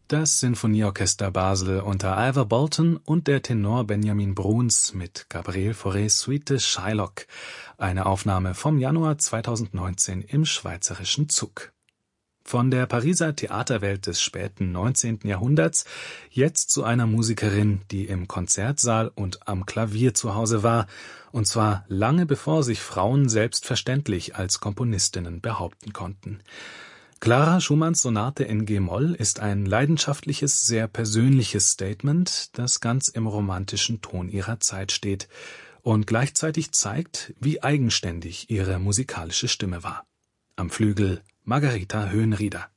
Das Sinfonieorchester Basel unter Ivor Bolton und der Tenor Benjamin Bruns mit Gabriel Faurés Suite Shylock, eine Aufnahme vom Januar 2019 im Schweizerischen Zug. Von der Pariser Theaterwelt des späten 19. Jahrhunderts jetzt zu einer Musikerin, die im Konzertsaal und am Klavier zu Hause war, und zwar lange bevor sich Frauen selbstverständlich als Komponistinnen behaupten konnten. Clara Schumanns Sonate in g-Moll ist ein leidenschaftliches, sehr persönliches Statement, das ganz im romantischen Ton ihrer Zeit steht und gleichzeitig zeigt, wie eigenständig ihre musikalische Stimme war. Am Flügel Margarita Höhenrieder.